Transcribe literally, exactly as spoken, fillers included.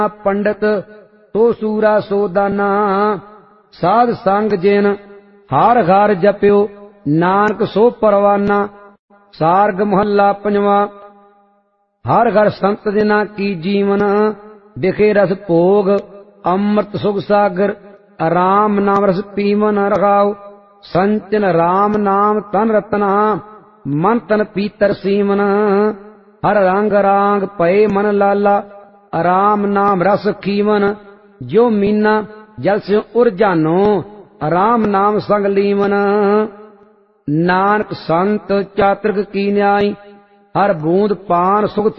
पंडित तो सूरा सो दाना। साध संग जिन हार हार जप्यो नानक सो परवाना। सारग महला पंजवा। हर घर संत जिना की जीवन दिखे रस भोग। अमृत सुख सागर राम नाम रस पीवन रखाओ। संचन राम नाम तन रतना मन तन पीतर सीमन। हर रंग रांग पए मन लाला राम नाम रस खीवन। जो मीना जल से उर जानो राम नाम संग लीवन। नानक संत चातुर्क की न्याय हर बूंद पान सुख